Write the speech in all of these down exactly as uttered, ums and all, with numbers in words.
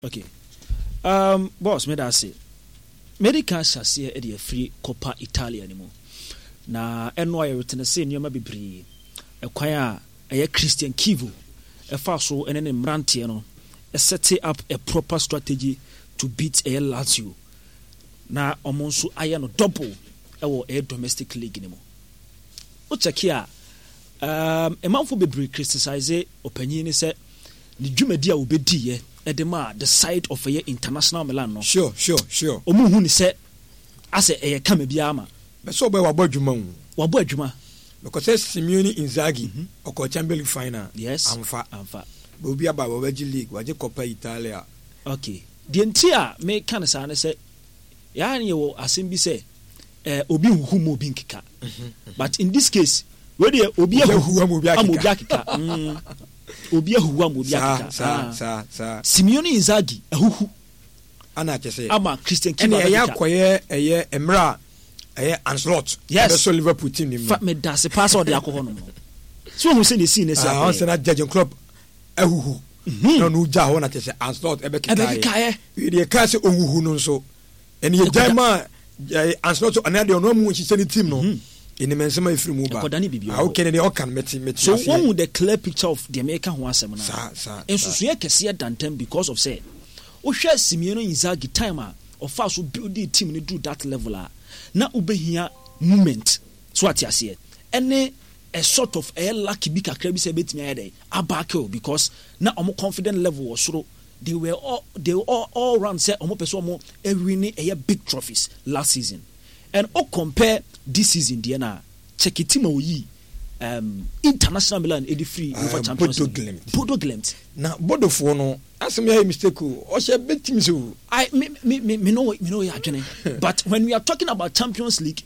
Okay. Um, boss, me da say. Medical shase e dey free Coppa Italia ni mo. Na eno aye written say nyoma bebree. Ekwan a eye Christian Kivu e fa so ene ne mrantie no e set up a proper strategy to beat a Lazio. Na omo nso aye no double e wo a domestic league ni mo. O check here. Um, a man for bebree criticize opinion ni say ni dwumadi a obedi ye edema the side of a international Milan no. Sure, sure, sure. Omu hu ni say ase e kama bia ma. Be so be wabo adwuma hu. Wabo adwuma. Because Simeone Inzaghi mm-hmm. oko Champions League final. Yes. Amfa, amfa. Bo bia ba waji league, waje Coppa Italia. Okay. The entire me kan sa na say ya ni wo asem bi say eh obi huhu mo bi nkeka. But in this case, where the obi huhu mo bi akeka. Mm. Obi ahuwa mo bi akeka. Sa sa sa. Simeone Inzaghi ahuhu. Ana chese. Ama Christian Kiba. Ene ya koye eye emra eye Anslot. Yes. So Liverpool team ni. Fa me da se pass all the alcohol no. So who say the scene is ah, on say na judging club ahuhu. No no ja ho na chese Anslot ebe kikaye. Ebe kikaye. We dey ka say ohuhu no so. Ene ye jama Anslot anade ono mu chi seni team no. In mensema ifiri mu ba. How can they all can meti meti. So one with the clear picture of the American who asem na. Sa sa. Enso so ye kese dantem because of say. O hwe Simeone Inzaghi time a of fast so build the team ni do that level a. Na ubehia movement. So what you say. Any a sort of a lucky bi kakra bi say betimi ayede abake because na omo confident level was so they were all they were all, all round say omo person omo e win a big trophies last season. And o compare this season there na check it team oyi um international Milan edi free over uh, Champions League. Bodo Glimt. Na Bodo fo no asem ya mistake o. O she bet team so. I me me me me know me know ya adwene. But when we are talking about Champions League,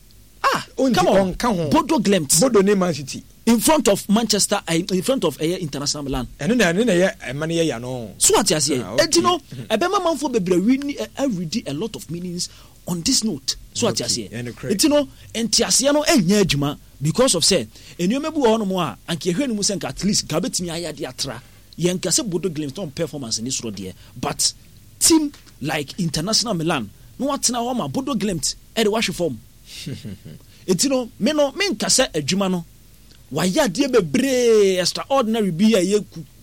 ah, come on, on Bodo Glimt. Bodo ne Man City in front of Manchester, in front of a international Milan. And then and then money ya no. So what you say? And you know, a bema man for bebre we read a lot of meanings on this note. So what you say? And you know, entiasia no enya adwuma because of say enyo mebu ho no mo a anke hwe no mu senka at least ka betimi ayade atra. Yen ka se Bodo Glimt on performance in this road there. But team like international Milan, no what na ho ma Bodo Glimt e de wash form. And you know, me no me nka se adwuma no waya de bebre extraordinary bi ye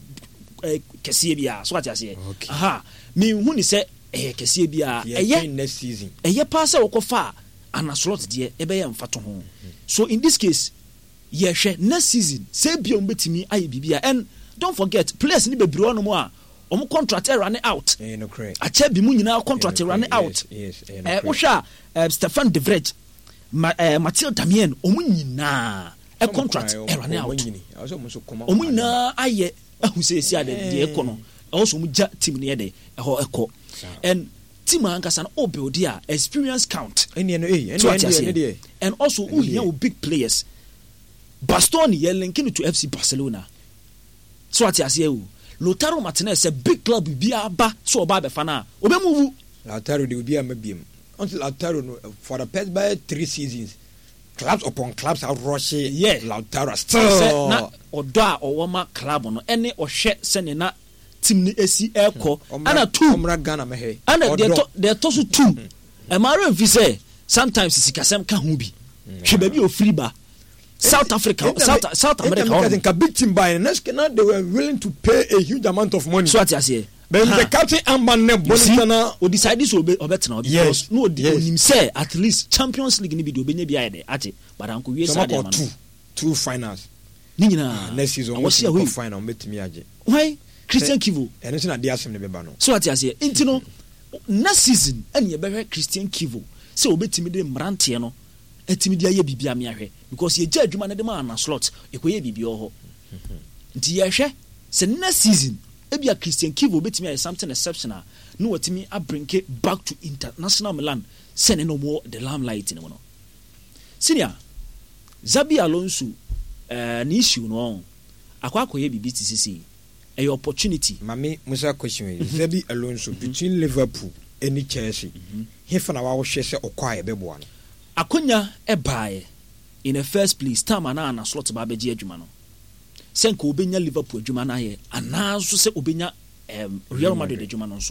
kese bia so what you say. Aha, me hu ni se eh kese bia eh next season eh pass e wokofa ana slot de e be ye mfato ho. So in this case ye hwe next season say bia on betimi aye bibia. And don't forget players ni bebre no mo a omo contract e run out eh no correct acha bi mu nyina contract e run out. Yes, yes, eh wo hwa Stefan de Vrij ma Mathilde Damien omo nyina a contract e run out omo nyina aye ahu say sia de de ekono also mu ja team ne de e ho eko. And team ankasa no build dia experience count ene no eh ene de and also who here big players Bastoni ye linking to F C Barcelona. So what you say o Lautaro Martinez a big club bi aba so oba be fa na obemove Lautaro de obi amabiem until Lautaro no for the past by three seasons clubs upon clubs are rushing. Yeah, Lautaro still na odo a owoma club no ene ohwe sene na team ni esi eko ana two omra Ghana mehe ana de to de to so two e mara mfi say sometimes sikasem ka hu bi hwe ba bi o free ba South Africa South South America I think a big team by next now they were willing to pay a huge amount of money. So what you say but the captain amban ne bonitana o decide this will be obetna because no onim say at least Champions League ni bi do obenya bi ayede ate but anko wie sa de man two two finals ni nyina next season we see final metimi age why Christian Kivu ene so na dia asem ne beba no. So what you say intino next season ene be hwe Christian Kivu say obetimi de mrante no etimi dia ye bibia me ahwe because ye ja adwuma ne de ma na slot ekoye bibia ho nti ye hwe se next season ebia Christian Kivu obetimi ay something exceptional no watimi abrinke back to international Milan send no more the limelight no no senior Xabi Alonso eh ni issue no akwa akoye bibi ti sisi a opportunity mami musa question Xabi Alonso between Liverpool and Chelsea he fa na wa wo hwe se okwa e bebo no akonya e bae in the first place time na na slot ba beji adwuma no senko obenya Liverpool adwuma na ye anazo se obenya um, Real Madrid adwuma no nso